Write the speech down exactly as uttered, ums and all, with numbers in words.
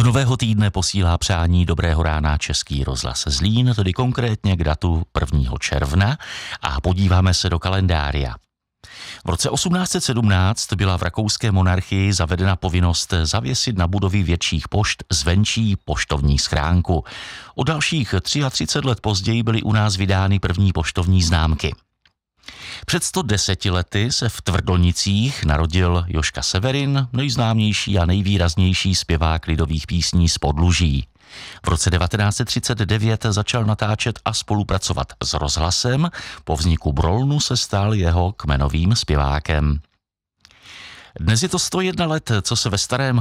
nového týdne posílá přání dobrého rána Český rozhlas Zlín, tedy konkrétně k datu prvního června, a podíváme se do kalendária. V roce osmnáct set sedmnáct byla v rakouské monarchii zavedena povinnost zavěsit na budovy větších pošt zvenčí poštovní schránku. O dalších třicet tři let později byly u nás vydány první poštovní známky. Před sto deseti lety se v Tvrdonicích narodil Jožka Severin, nejznámější a nejvýraznější zpěvák lidových písní z Podluží. V roce devatenáct set třicet devět začal natáčet a spolupracovat s rozhlasem, po vzniku Brolnu se stal jeho kmenovým zpěvákem. Dnes je to sto jedna let, co se ve Starém